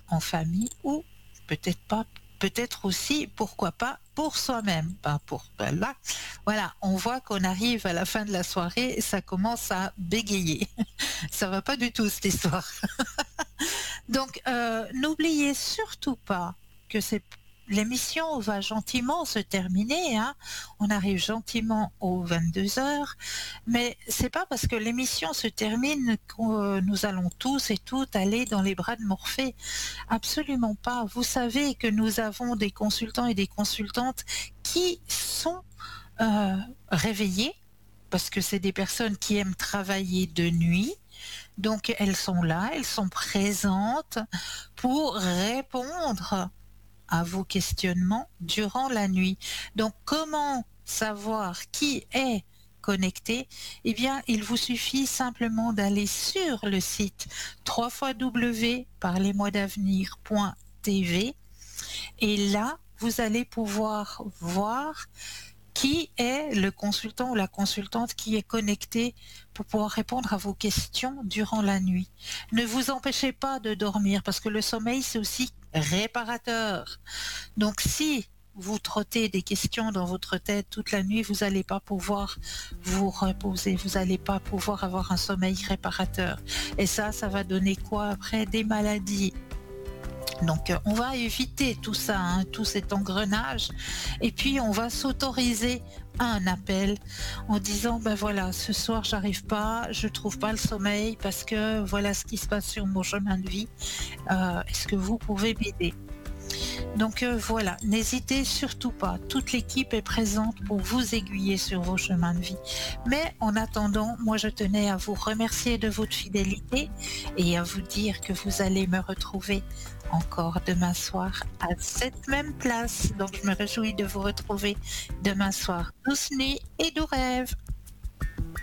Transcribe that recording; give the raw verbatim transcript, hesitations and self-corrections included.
en famille ou peut-être pas, peut-être aussi, pourquoi pas, pour soi-même. Pas pour ben là, voilà, on voit qu'on arrive à la fin de la soirée et ça commence à bégayer. Ça va pas du tout cette histoire. Donc, heu, n'oubliez surtout pas que c'est l'émission va gentiment se terminer, hein. On arrive gentiment aux vingt-deux heures, mais c'est pas parce que l'émission se termine que nous allons tous et toutes aller dans les bras de Morphée. Absolument pas. Vous savez que nous avons des consultants et des consultantes qui sont, heu, réveillés, parce que c'est des personnes qui aiment travailler de nuit. Donc elles sont là, elles sont présentes pour répondre à vos questionnements durant la nuit. Donc comment savoir qui est connecté? Eh bien, il vous suffit simplement d'aller sur le site w w w point parlez moi d'avenir point t v et là, vous allez pouvoir voir qui est le consultant ou la consultante qui est connecté pour pouvoir répondre à vos questions durant la nuit. Ne vous empêchez pas de dormir parce que le sommeil, c'est aussi réparateur. Donc si vous trottez des questions dans votre tête toute la nuit, vous n'allez pas pouvoir vous reposer, vous n'allez pas pouvoir avoir un sommeil réparateur. Et ça, ça va donner quoi après? Des maladies. Donc on va éviter tout ça, hein, tout cet engrenage, et puis on va s'autoriser un appel en disant ben voilà, ce soir j'arrive pas, je trouve pas le sommeil parce que voilà ce qui se passe sur mon chemin de vie. Euh, est-ce que vous pouvez m'aider? Donc euh, voilà, n'hésitez surtout pas, toute l'équipe est présente pour vous aiguiller sur vos chemins de vie. Mais en attendant, moi je tenais à vous remercier de votre fidélité et à vous dire que vous allez me retrouver encore demain soir à cette même place. Donc je me réjouis de vous retrouver demain soir. Douce nuit et doux rêves.